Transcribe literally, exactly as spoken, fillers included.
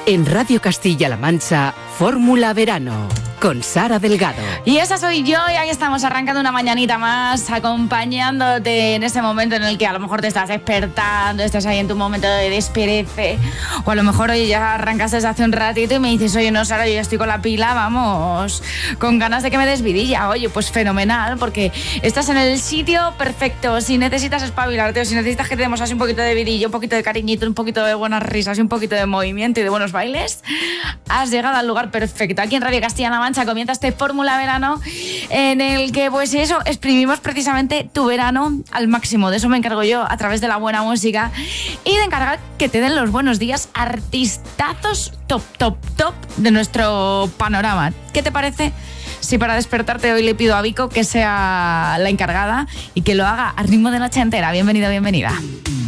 En Radio Castilla-La Mancha, Fórmula Verano, con Sara Delgado. Y esa soy yo, y ahí estamos arrancando una mañanita más, acompañándote en ese momento en el que a lo mejor te estás despertando, estás ahí en tu momento de desperece, o a lo mejor oye, ya arrancaste hace un ratito y me dices, oye, no, Sara, yo ya estoy con la pila, vamos, con ganas de que me des vidilla. Oye, pues fenomenal, porque estás en el sitio perfecto. Si necesitas espabilarte o si necesitas que te demos así un poquito de vidilla, un poquito de cariñito, un poquito de buenas risas y un poquito de movimiento y de buenos bailes, has llegado al lugar perfecto. Aquí en Radio Castilla-La Mancha comienza este Fórmula Verano en el que, pues eso, exprimimos precisamente tu verano al máximo. De eso me encargo yo, a través de la buena música y de encargar que te den los buenos días artistazos top, top, top de nuestro panorama. ¿Qué te parece si para despertarte hoy le pido a Vico que sea la encargada y que lo haga al ritmo de la ochentera? Bienvenido, bienvenida.